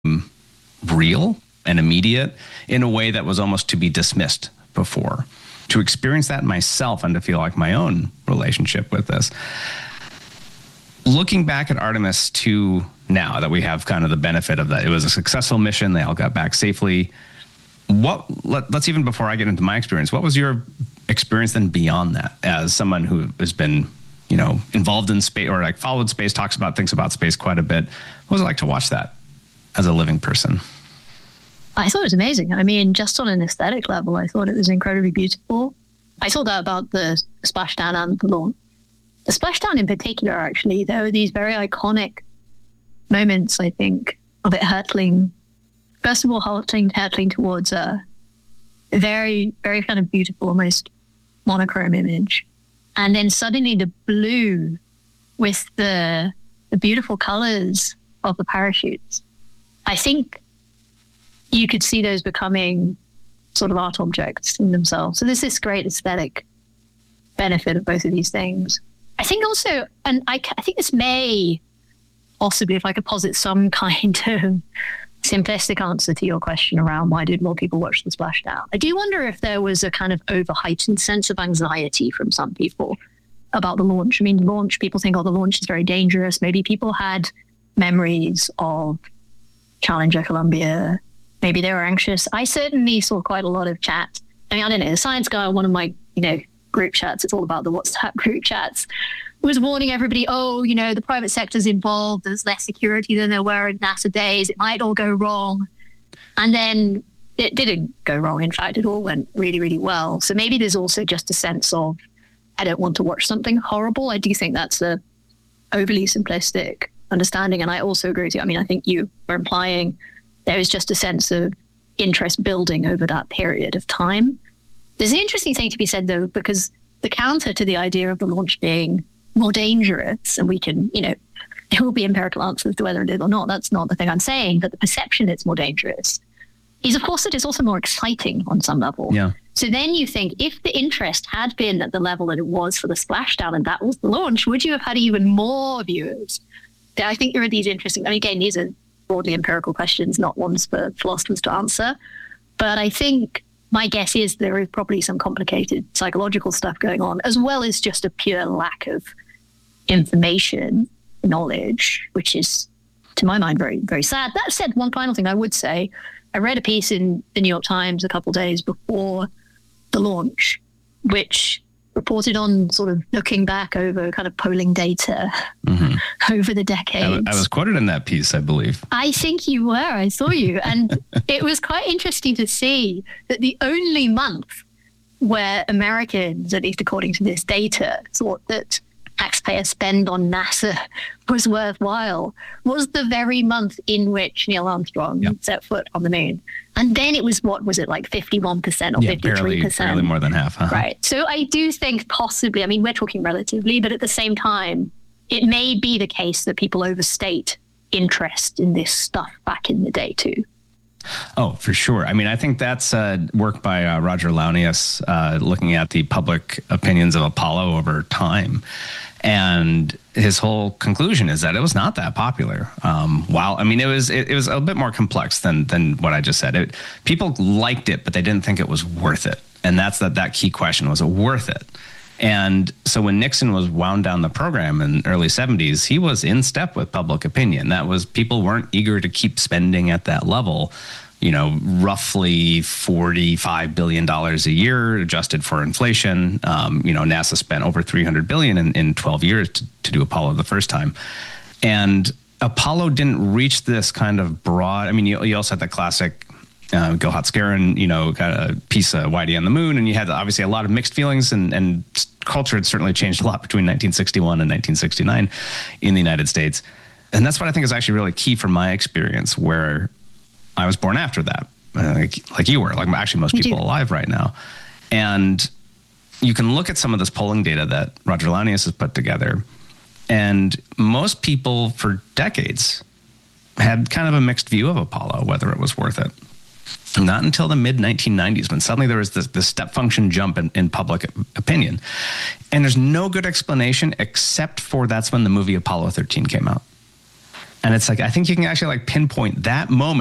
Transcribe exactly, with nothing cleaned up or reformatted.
real and immediate in a way that was almost to be dismissed before. To experience that myself and to feel like my own relationship with this. Looking back at Artemis two now that we have kind of the benefit of that, it was a successful mission. They all got back safely. What, let, let's even before I get into my experience, what was your experience then beyond that as someone who has been, you know, involved in space or like followed space, talks about, thinks about space quite a bit. What was it like to watch that as a living person? I thought it was amazing. I mean, just on an aesthetic level, I thought it was incredibly beautiful. I saw that about the splashdown and the launch. The splashdown in particular, actually, there were these very iconic moments, I think, of it hurtling. First of all, hurtling, hurtling towards a very, very kind of beautiful, almost monochrome image. And then suddenly the blue with the, the beautiful colors of the parachutes. I think you could see those becoming sort of art objects in themselves. So there's this great aesthetic benefit of both of these things. I think also, and I, I think this may possibly, if I could posit some kind of simplistic answer to your question around why did more people watch the splashdown, I do wonder if there was a kind of over-heightened sense of anxiety from some people about the launch. I mean, launch, people think, oh, the launch is very dangerous. Maybe people had memories of Challenger, Columbia. Maybe they were anxious. I certainly saw quite a lot of chat. I mean, I don't know, the science guy on one of my, you know, group chats, it's all about the WhatsApp group chats, was warning everybody, oh, you know, the private sector's involved. There's less security than there were in NASA days. It might all go wrong. And then it didn't go wrong. In fact, it all went really, really well. So maybe there's also just a sense of, I don't want to watch something horrible. I do think that's a overly simplistic understanding. And I also agree with you. I mean, I think you were implying there is just a sense of interest building over that period of time. There's an interesting thing to be said, though, because the counter to the idea of the launch being more dangerous, and we can, you know, there will be empirical answers to whether it is or not. That's not the thing I'm saying, but the perception it's more dangerous is, of course, it is also more exciting on some level. Yeah. So then you think, if the interest had been at the level that it was for the splashdown and that was the launch, would you have had even more viewers? I think there are these interesting, I mean, again, these are broadly empirical questions, not ones for philosophers to answer. But I think my guess is there is probably some complicated psychological stuff going on, as well as just a pure lack of information, knowledge, which is, to my mind, very, very sad. That said, one final thing I would say, I read a piece in the New York Times a couple of days before the launch, which reported on sort of looking back over kind of polling data mm-hmm. over the decades. I, I was quoted in that piece, I believe. I think you were. I saw you. And it was quite interesting to see that the only month where Americans, at least according to this data, thought that taxpayer spend on NASA was worthwhile was the very month in which Neil Armstrong yep. set foot on the moon. And then it was, what was it, like fifty-one percent or yeah, fifty-three percent? Barely, barely more than half. Huh? Right. So I do think possibly, I mean, we're talking relatively, but at the same time, it may be the case that people overstate interest in this stuff back in the day too. Oh, for sure. I mean, I think that's uh, work by uh, Roger Launius, uh, looking at the public opinions of Apollo over time. And his whole conclusion is that it was not that popular. Um, while, I mean, it was it, it was a bit more complex than than what I just said. It, people liked it, but they didn't think it was worth it. And that's that that key question, was it worth it? And so when Nixon was wound down the program in the early seventies, he was in step with public opinion. That was, people weren't eager to keep spending at that level, you know, roughly forty-five billion dollars a year adjusted for inflation. Um, you know, NASA spent over three hundred billion dollars in, in twelve years to, to do Apollo the first time. And Apollo didn't reach this kind of broad, I mean, you, you also had the classic Uh, Gilhard Scarin, you know, kind of piece of Whitey on the Moon, and you had obviously a lot of mixed feelings, and, and culture had certainly changed a lot between nineteen sixty-one and nineteen sixty-nine in the United States. And that's what I think is actually really key from my experience, where I was born after that, uh, like, like you were, like actually most people alive right now. And you can look at some of this polling data that Roger Launius has put together, and most people for decades had kind of a mixed view of Apollo, whether it was worth it. Not until the mid nineteen nineties, when suddenly there was this, this step function jump in, in public opinion. And there's no good explanation except for that's when the movie Apollo thirteen came out. And it's like, I think you can actually like pinpoint that moment